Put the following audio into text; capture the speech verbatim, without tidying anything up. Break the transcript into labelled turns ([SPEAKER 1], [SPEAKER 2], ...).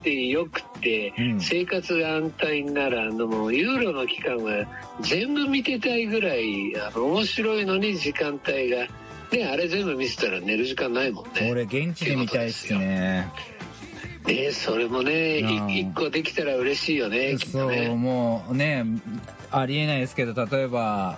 [SPEAKER 1] てよくて、うん、生活が安泰ならあのもうユーロの期間は全部見てたいぐらいあの面白いのに時間帯がね、あれ全部見せたら寝る時間ないもんね。
[SPEAKER 2] 俺現地で見たいっすね。
[SPEAKER 1] ね、それもね一個できたら嬉しいよね。
[SPEAKER 2] そう、もうねありえないですけど、例えば